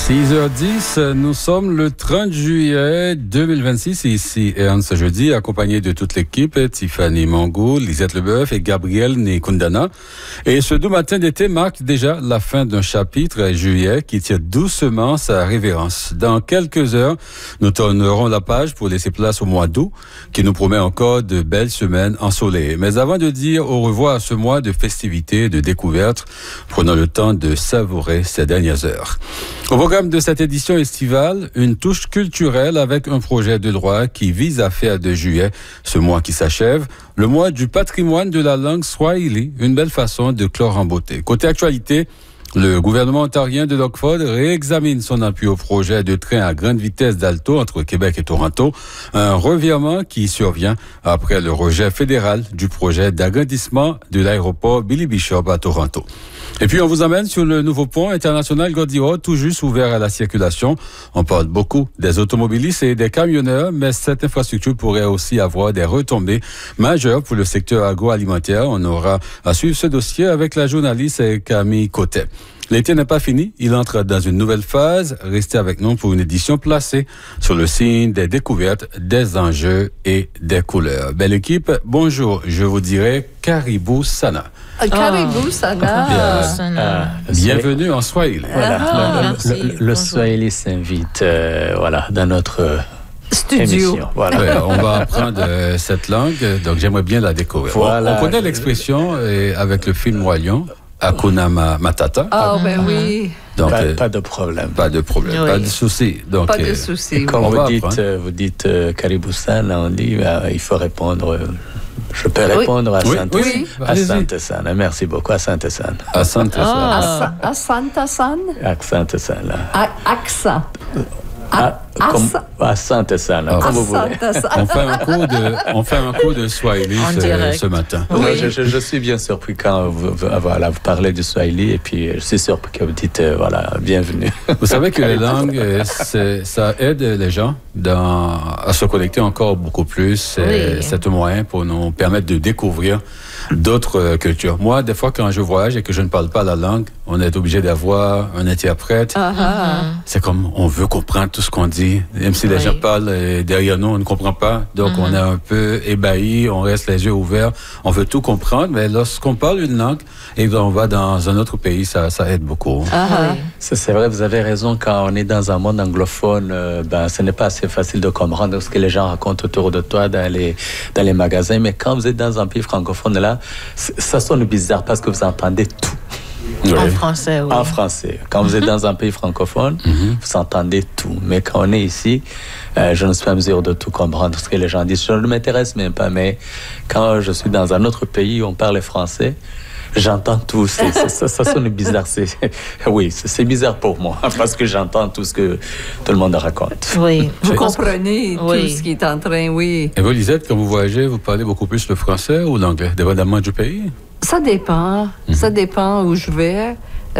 6h10, nous sommes le 30 juillet 2026 ici Ernst Jeudi, accompagné de toute l'équipe, Tiffany Mangou, Lisette Leboeuf et Gabriel Nekundana. Et ce doux matin d'été marque déjà la fin d'un chapitre juillet qui tire doucement sa révérence. Dans quelques heures, nous tournerons la page pour laisser place au mois d'août, qui nous promet encore de belles semaines ensoleillées. Mais avant de dire au revoir à ce mois de festivités, de découvertes, prenons le temps de savourer ces dernières heures. Au programme de cette édition estivale, une touche culturelle avec un projet de loi qui vise à faire de juillet, ce mois qui s'achève, le mois du patrimoine de la langue swahili, une belle façon de clore en beauté. Côté actualité, le gouvernement ontarien de Lockford réexamine son appui au projet de train à grande vitesse d'Alto entre Québec et Toronto, un revirement qui survient après le rejet fédéral du projet d'agrandissement de l'aéroport Billy Bishop à Toronto. Et puis, on vous emmène sur le nouveau pont international Gordie Howe, tout juste ouvert à la circulation. On parle beaucoup des automobilistes et des camionneurs, mais cette infrastructure pourrait aussi avoir des retombées majeures pour le secteur agroalimentaire. On aura à suivre ce dossier avec la journaliste Camille Côté. L'été n'est pas fini, il entre dans une nouvelle phase. Restez avec nous pour une édition placée sur le signe des découvertes, des enjeux et des couleurs. Belle équipe, bonjour, je vous dirais Caribou Sana. Caribou Sana. Bienvenue en Swahili. Voilà, le Swahili s'invite dans notre studio. Émission. Voilà. Ouais, on va apprendre cette langue, donc j'aimerais bien la découvrir. Voilà. On connaît l'expression avec le film Roi Lion. Hakuna Matata. Ben oui. Donc, pas de problème. Pas de problème, oui. Pas de souci. Donc, pas de souci. Comme vous dites Caribou Sana, on dit il faut répondre. Je peux répondre à Asante Sana. Merci beaucoup, Asante Sana. Asante Sana. Asante Sana. Asante Sana. Accent. Asante Sana, comme vous voulez. On fait un cours de Swahili ce matin. Oui. Je suis bien surpris quand vous parlez du Swahili et puis je suis surpris que vous dites bienvenue. Vous savez que les langues, ça aide les gens à se connecter encore beaucoup plus. C'est un moyen pour nous permettre de découvrir d'autres cultures. Moi, des fois, quand je voyage et que je ne parle pas la langue, on est obligé d'avoir un interprète. C'est comme on veut comprendre tout ce qu'on dit. Même si les gens parlent derrière nous, on ne comprend pas. Donc, on est un peu ébahi, on reste les yeux ouverts. On veut tout comprendre, mais lorsqu'on parle une langue et qu'on va dans un autre pays, ça aide beaucoup. C'est vrai, vous avez raison. Quand on est dans un monde anglophone, ce n'est pas assez facile de comprendre ce que les gens racontent autour de toi dans les magasins. Mais quand vous êtes dans un pays francophone, là, ça sonne bizarre parce que vous entendez tout. Oui. En français, oui. En français. Quand vous êtes dans un pays francophone, vous entendez tout. Mais quand on est ici, je ne suis pas en mesure de tout comprendre ce que les gens disent. Je ne m'intéresse même pas. Mais quand je suis dans un autre pays où on parle français, j'entends tout. Ça sonne bizarre. C'est bizarre pour moi parce que j'entends tout ce que tout le monde raconte. Oui. Vous comprenez tout ce qui est en train, oui. Et vous, Lisette, quand vous voyagez, vous parlez beaucoup plus le français ou l'anglais, dépendamment du pays? Ça dépend. Ça dépend où je vais.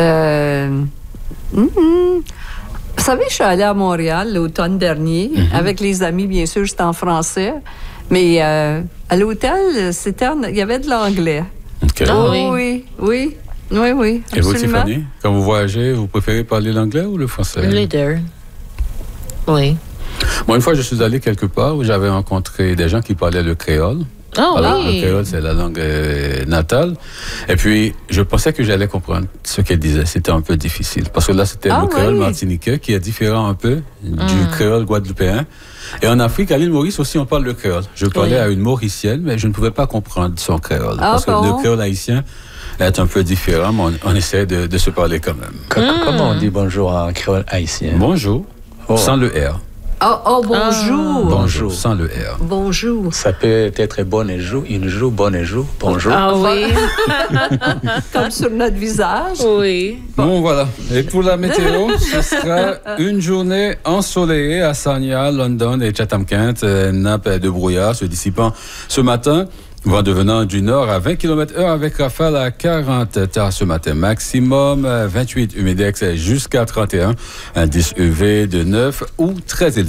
Vous savez, je suis allée à Montréal l'automne dernier avec les amis, bien sûr, c'était en français. Mais à l'hôtel, il y avait de l'anglais. Okay. Oui. Absolument. Et vous, Tiffany, quand vous voyagez, vous préférez parler l'anglais ou le français? Les deux. Oui. Moi, une fois, je suis allé quelque part où j'avais rencontré des gens qui parlaient le créole. Le créole, c'est la langue natale. Et puis, je pensais que j'allais comprendre ce qu'elle disait. C'était un peu difficile. Parce que là, c'était le créole martiniquais qui est différent un peu du créole guadeloupéen. Et en Afrique, à l'île Maurice aussi, on parle le créole. Je parlais à une Mauricienne, mais je ne pouvais pas comprendre son créole. Parce que le créole haïtien est un peu différent, mais on essaie de se parler quand même. Comment on dit bonjour en créole haïtien? Bonjour, sans le R. Bonjour. Bonjour, sans le R. Bonjour. Ça peut être bonne joue, bonne joue, bonjour. Oui. Comme sur notre visage. Oui. Bon, voilà. Et pour la météo, ce sera une journée ensoleillée à Sarnia, London et Chatham-Kent. Nappe de brouillard se dissipant ce matin. Vent devenant du nord à 20 km/h avec rafale à 40 tard ce matin. Maximum 28, humidex jusqu'à 31. Indice UV de 9 ou très élevé.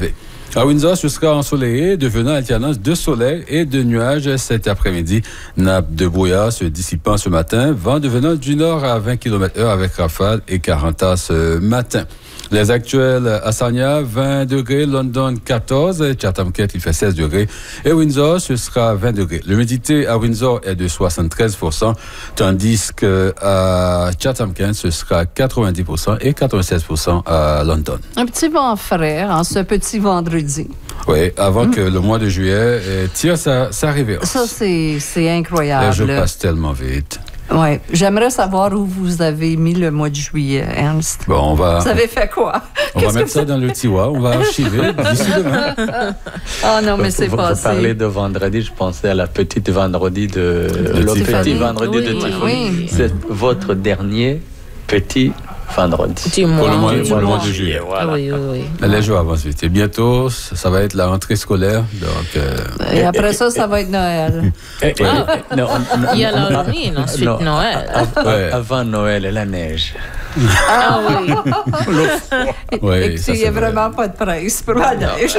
À Windsor, ce sera ensoleillé, devenant alternance de soleil et de nuages cet après-midi. Nappe de brouillard se dissipant ce matin, vent devenant du nord à 20 km/h avec rafale et 40 à ce matin. Les actuels à Sarnia, 20 degrés, London 14, Chatham-Kent il fait 16 degrés et Windsor ce sera 20 degrés. L'humidité à Windsor est de 73%, tandis qu'à Chatham-Kent ce sera 90% et 96% à London. Un petit vent frais en ce petit vendredi. Oui, avant que le mois de juillet tire sa révérence. Ça, c'est incroyable. Les jours passent tellement vite. Oui, j'aimerais savoir où vous avez mis le mois de juillet, Ernst. Bon, on va... Vous avez fait quoi? On va mettre ça dans le tiroir, on va archiver d'ici demain. Ah non, mais c'est passé. Vous parlez de vendredi, je pensais à la petite vendredi de Tiffany. Tiffany. Oui. C'est votre dernier petit vendredi. Du Pour mois. le mois de juillet. Voilà. Oui. Les jours avancent vite. Et bientôt, ça va être la rentrée scolaire. Donc, Et après ça va être Noël. Il y a l'Halloween, ensuite Noël. Avant Noël et la neige. Ah oui. ouais, Écoutez, il n'y a vraiment pas de presse pour la neige.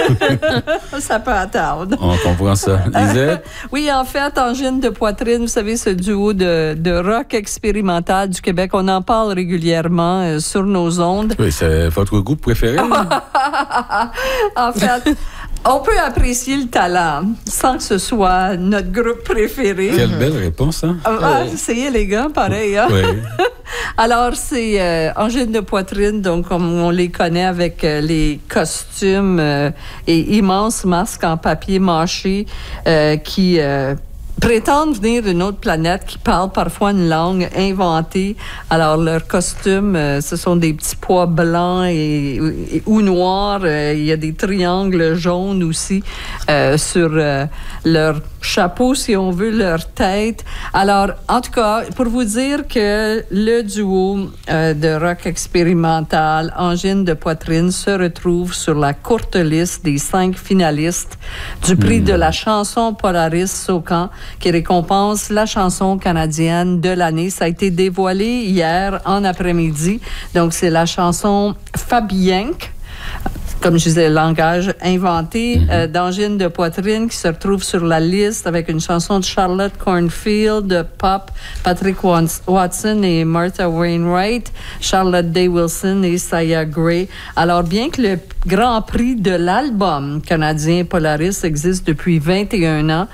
Ça peut attendre. On comprend ça. Lisette? Oui, en fait, Angine de poitrine, vous savez, ce duo de rock expérimental du Québec, on en parle régulièrement sur nos ondes. Oui, c'est votre groupe préféré? En fait, on peut apprécier le talent sans que ce soit notre groupe préféré. Quelle belle réponse, hein? Essayez, les gars, pareil. Hein? Oui. Alors, c'est Angine de poitrine, donc comme on les connaît avec les costumes et immenses masques en papier mâché qui prétendent venir d'une autre planète, qui parlent parfois une langue inventée. Alors, leurs costumes, ce sont des petits pois blancs ou noirs. Il y a des triangles jaunes aussi sur leur chapeau, si on veut, leur tête. Alors, en tout cas, pour vous dire que le duo de rock expérimental Angine de poitrine se retrouve sur la courte liste des 5 finalistes du prix de la chanson Polaris Saucan, qui récompense la chanson canadienne de l'année. Ça a été dévoilé hier en après-midi. Donc, c'est la chanson Fabienque, comme je disais, langage inventé, d'Angine de poitrine, qui se retrouve sur la liste avec une chanson de Charlotte Cornfield, de Pop, Patrick Watson et Martha Wainwright, Charlotte Day Wilson et Saya Gray. Alors, bien que le Grand Prix de l'album canadien Polaris existe depuis 21 ans,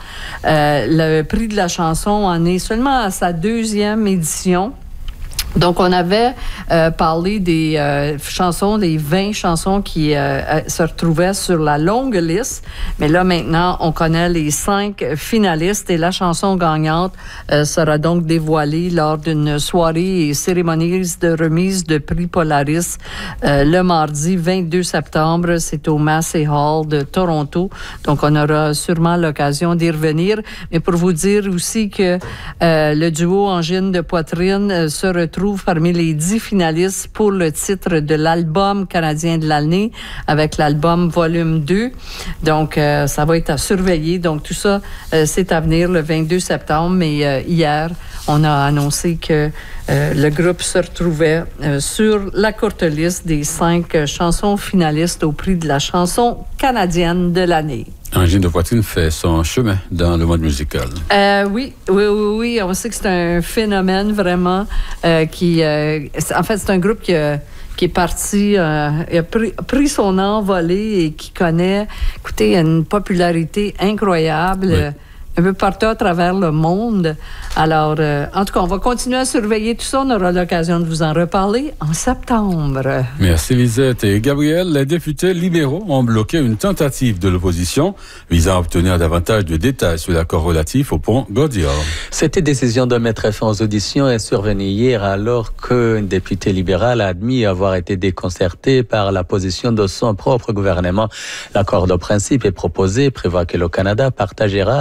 le prix de la chanson en est seulement à sa 2e édition. Donc, on avait parlé des chansons, des 20 chansons qui se retrouvaient sur la longue liste. Mais là, maintenant, on connaît les 5 finalistes et la chanson gagnante sera donc dévoilée lors d'une soirée et cérémonie de remise de prix Polaris le mardi 22 septembre. C'est au Massey Hall de Toronto. Donc, on aura sûrement l'occasion d'y revenir. Mais pour vous dire aussi que le duo Angine de poitrine se retrouve parmi les 10 finalistes pour le titre de l'album canadien de l'année avec l'album volume 2. Donc, ça va être à surveiller. Donc, tout ça, c'est à venir le 22 septembre. Mais hier, on a annoncé que le groupe se retrouvait sur la courte liste des 5 chansons finalistes au prix de la chanson canadienne de l'année. Angine de poitrine fait son chemin dans le monde musical. Oui. On sait que c'est un phénomène vraiment qui... en fait, c'est un groupe qui est parti, il a pris son envolée et qui connaît, écoutez, une popularité incroyable. Oui. Un peu partout à travers le monde. Alors, en tout cas, on va continuer à surveiller tout ça. On aura l'occasion de vous en reparler en septembre. Merci Lisette. Et Gabriel, les députés libéraux ont bloqué une tentative de l'opposition visant à obtenir davantage de détails sur l'accord relatif au pont Gaudiard. Cette décision de mettre fin aux auditions est survenue hier alors qu'un député libéral a admis avoir été déconcerté par la position de son propre gouvernement. L'accord de principe est proposé prévoit que le Canada partagera la moitié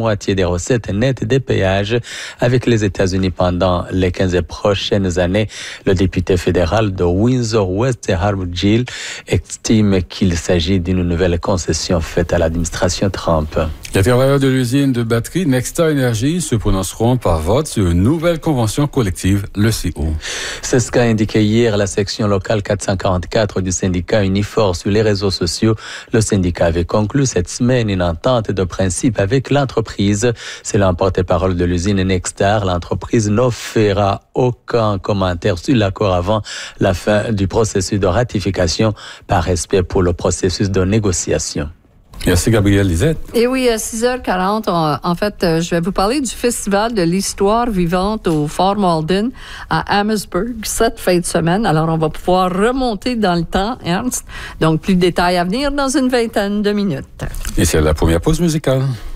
moitié des recettes nettes des péages avec les États-Unis pendant les 15 prochaines années. Le député fédéral de Windsor-West, Harvard Gill, estime qu'il s'agit d'une nouvelle concession faite à l'administration Trump. Les travailleurs de l'usine de batterie Nexta Energy se prononceront par vote sur une nouvelle convention collective, le CO. C'est ce qu'a indiqué hier la section locale 444 du syndicat Unifor sur les réseaux sociaux. Le syndicat avait conclu cette semaine une entente de principe avec l'entreprise. C'est le porte-parole de l'usine Nextar. L'entreprise n'offrira aucun commentaire sur l'accord avant la fin du processus de ratification par respect pour le processus de négociation. Merci Gabrielle Lisette. Et oui, à 6h40, en fait, je vais vous parler du Festival de l'histoire vivante au Fort Malden à Amherstburg, cette fin de semaine. Alors, on va pouvoir remonter dans le temps, Ernst. Donc, plus de détails à venir dans une vingtaine de minutes. Et c'est la première pause musicale.